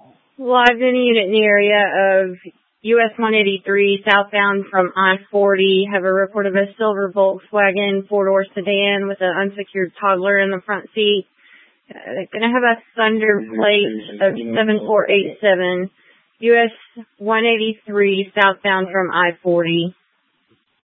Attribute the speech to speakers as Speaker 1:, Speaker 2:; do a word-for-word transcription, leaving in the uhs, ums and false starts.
Speaker 1: Live in a unit in the area of U S one eighty-three, southbound from I forty. Have a report of a silver Volkswagen four-door sedan with an unsecured toddler in the front seat. Uh, they're going to have a Thunder plate of seven four eight seven, U S one eighty-three, southbound from I forty.